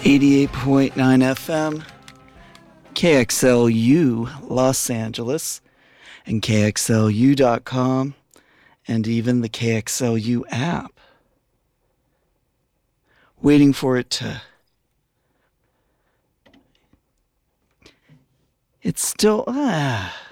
88.9 FM, KXLU Los Angeles, and KXLU.com, and even the KXLU app. Waiting for it to... It's still...